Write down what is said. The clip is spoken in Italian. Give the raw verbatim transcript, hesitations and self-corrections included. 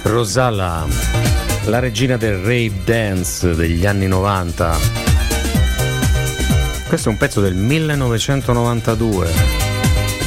Rosala, la regina del rave dance degli anni novanta. Questo è un pezzo del millenovecentonovantadue.